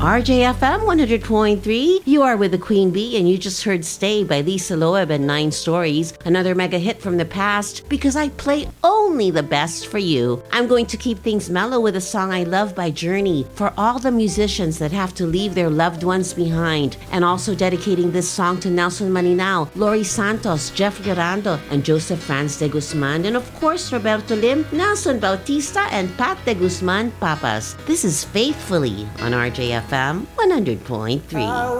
RJFM 100.3. You are with the Queen Bee, and you just heard Stay by Lisa Loeb and 9 Stories, another mega hit from the past, because I play only the best for you. I'm going to keep things mellow with a song I love by Journey for all the musicians that have to leave their loved ones behind, and also dedicating this song to Nelson Maninao, Lori Santos, Jeff Garando, and Joseph Franz de Guzman, and of course Roberto Lim, Nelson Bautista, and Pat de Guzman Papas. This is Faithfully on RJFM 100.3.